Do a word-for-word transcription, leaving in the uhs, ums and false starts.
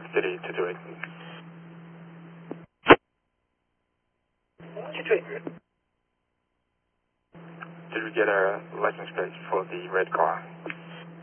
City two two eight. two two eight. Did we get a license plate for the red car?